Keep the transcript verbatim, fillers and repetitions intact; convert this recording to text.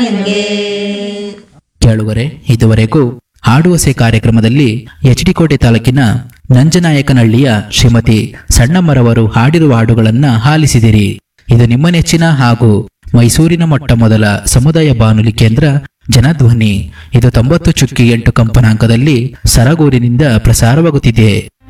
ನಿನಗೆ. ಕೇಳುವರೆ, ಇದುವರೆಗೂ ಹಾಡುವಸೆ ಕಾರ್ಯಕ್ರಮದಲ್ಲಿ ಎಚ್ ಡಿ ಕೋಟೆ ತಾಲೂಕಿನ ನಂಜನಾಯಕನಹಳ್ಳಿಯ ಶ್ರೀಮತಿ ಸಣ್ಣಮ್ಮರವರು ಹಾಡಿರುವ ಹಾಡುಗಳನ್ನ ಆಲಿಸಿದಿರಿ. ಇದು ನಿಮ್ಮ ನೆಚ್ಚಿನ ಹಾಗೂ ಮೈಸೂರಿನ ಮೊಟ್ಟ ಮೊದಲ ಸಮುದಾಯ ಬಾನುಲಿ ಕೇಂದ್ರ ಜನಧ್ವನಿ. ಇದು ತೊಂಬತ್ತು ಚುಕ್ಕಿ ಎಂಟು ಕಂಪನಾಂಕದಲ್ಲಿ ಸರಗೂರಿನಿಂದ ಪ್ರಸಾರವಾಗುತ್ತಿದೆ.